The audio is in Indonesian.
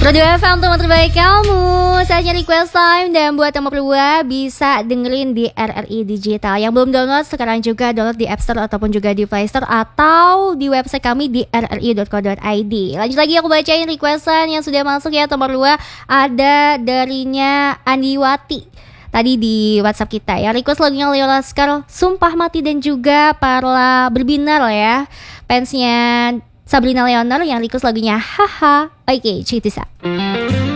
Radio FM teman terbaik kamu. Saatnya request time. Dan buat yang mau keluar bisa dengerin di RRI Digital. Yang belum download sekarang juga download di App Store ataupun juga di Play Store, atau di website kami di rri.co.id. Lanjut lagi aku bacain requestan yang sudah masuk ya. Nomor 2 ada darinya Andiwati tadi di WhatsApp kita ya. Request lagunya Leo Laskar, Sumpah Mati, dan juga Parla Berbinar ya, fansnya Sabrina Leonor yang request lagunya Haha. Oke, check this out.